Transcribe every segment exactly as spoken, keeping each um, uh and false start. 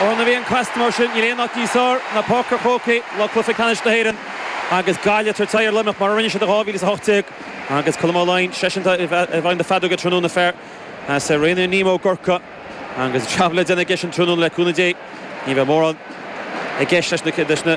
Or na bhíon customer sin Iléna Dísar na Pócar Pócaí le clufa Canis na Héireann agus Gaile tar tair limach mar rinne se de gáhíle sa hochtag agus Colmáin seisianta i bhain de fadú go trúna fear as a réanú nímó gorca agus trabla dena geis an trúna le cúna dé ní bheith mór an i geis leis na cinach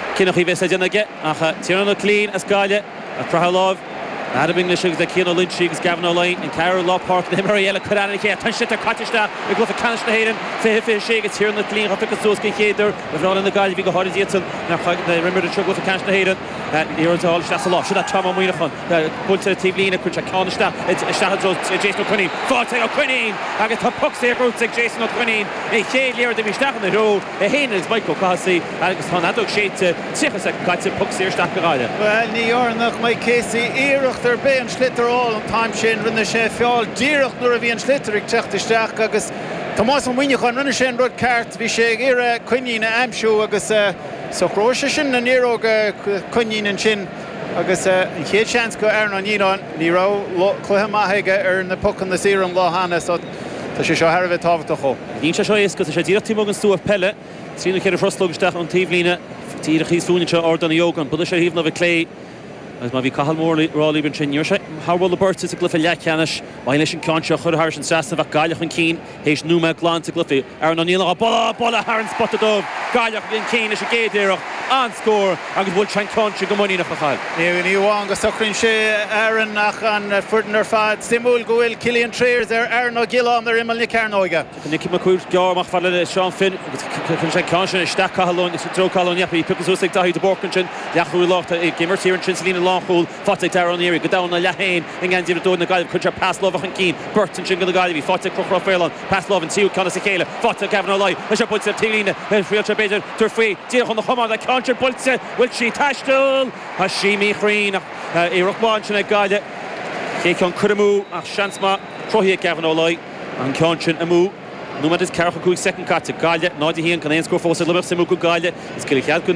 í bheith a dena ge ach tíanna clín as Gaile a prahaláh Adaming Nishig the Kino Lynchig Gavin O'Line and Carol Lockhart and Mariella Karani here Tanshita Katishta we go for Canis na Héireann Fifi Shake it's here in the clean Hopika Soski Kader we've not in the guy Vigo Hard Yetson now remember the struggle for Canis na Héireann here is all that's a lot should that Tom Moinafon put to Tivlina Kucha Conista it's Shahadzo Jason O'Quinn Forte O'Quinn I get the pucks here roots like Jason O'Quinn a shade here the Mistach on the road a hen is Michael Casey Alex Honadok shade to Tifas got to pucks here stack well New York Mike Casey Erich der be an slitter all an time sin rinne sé fiáil díreach nuair a bhí an slitter ag teachtisteach agus Tomás an muine chun rinne sé an rud ceart bhí sé ire cuinín na aimsú agus sochróise sin na níróg cuinín an sin agus an chéad seans go ar an níán ní rá cluthe maithaige ar na pucan na síran láhanana so tá sé seo tharbh tábhata cho. Dín sé seo is go sé díreach tímóg an stúh pelle sína chéad a frostlógisteach an Tivlína tíreach í súne se ordan na jógan bud sé híomh na bheith clé as ma vi cahal mór rálí ben sin sé Harwell the Burts is a glyfa lechanis mai leis an concha chud Harrison Sasna va gailach an Keen héis núma glán a glyfi ar an níla bola bola Harren spotted dog gailach an Keen is a géidirach an score agus bhfuil sein concha go moí nach fáil. Ní ní bháin go socrinn sé Aaron nach an furtnar fad simúl go bhfuil Cillian Tréers ar Aaron O'Gillan ar imil ní Carnóige. Nicky McCool gearmach fáile Sean Finn chun sé concha is stack chalón is tro chalón yapi picus us dahi de borkin chin yachu locht e gimmer here in Chinselina Longpool Fotek Darren Erie go down na Lahain in Gandy the door na guy could pass love and Keen Burton Jingle the guy be Fotek Crocker Fairlawn pass love and see Connor Sekela Fotek Gavin O'Loy as your puts up Tivlina and free to Bezer to free deal on the Hummer the contra Bulse will she Tashtul Hashimi Green Erich Bonch and a guy that he can Kudamu Shansma Trohi Gavin O'Loy and Conchin Amu no matter careful quick second cut to Galia not here can score for Simu Galia it's